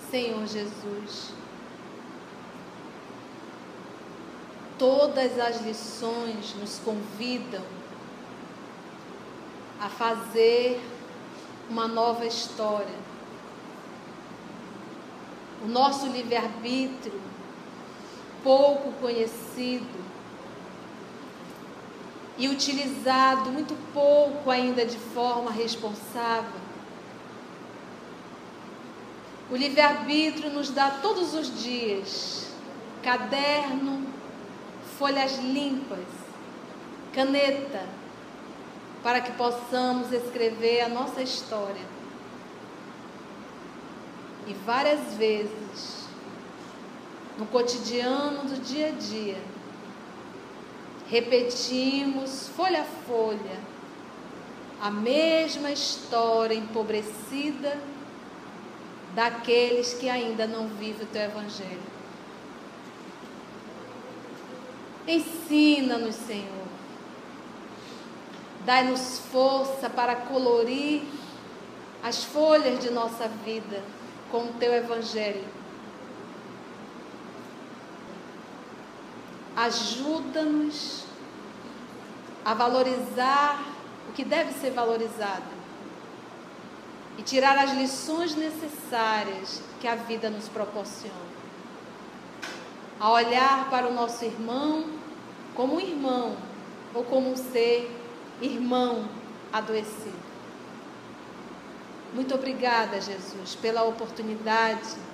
Senhor Jesus, todas as lições nos convidam a fazer uma nova história. O nosso livre-arbítrio, pouco conhecido e utilizado muito pouco ainda de forma responsável. O livre-arbítrio nos dá todos os dias caderno, folhas limpas, caneta, para que possamos escrever a nossa história. E várias vezes, no cotidiano do dia a dia, repetimos folha a folha a mesma história empobrecida daqueles que ainda não vivem o teu evangelho. Ensina-nos, Senhor. Dai-nos força para colorir as folhas de nossa vida com o teu evangelho. Ajuda-nos a valorizar o que deve ser valorizado e tirar as lições necessárias que a vida nos proporciona. A olhar para o nosso irmão como um irmão ou como um ser irmão adoecido. Muito obrigada, Jesus, pela oportunidade